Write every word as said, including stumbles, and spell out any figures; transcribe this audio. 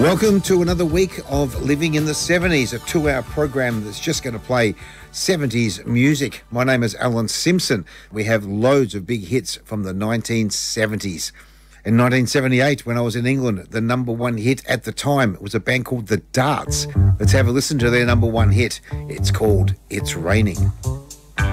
Welcome to another week of Living in the seventies, a two-hour program that's just going to play seventies music. My name is Alan Simpson. We have loads of big hits from the nineteen seventies. In nineteen seventy-eight, when I was in England, the number one hit at the time was a band called The Darts. Let's have a listen to their number one hit. It's called It's Raining.